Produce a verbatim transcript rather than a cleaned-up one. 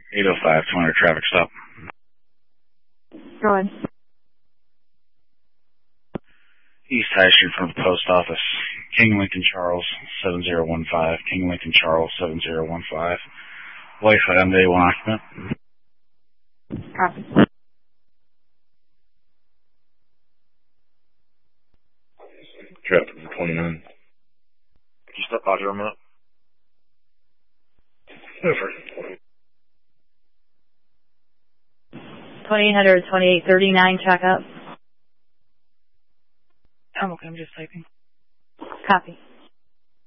eight oh five, two hundred traffic stop. Go ahead. East High Street from the post office. King Lincoln Charles, seven zero one five. King Lincoln Charles, seven zero one five. Wife Hyundai, one occupant. Copy. Traffic for twenty-nine. Could you stop talking a minute? Over. twenty-eight hundred, twenty-eight thirty-nine, check up. I'm okay, I'm just typing. Copy.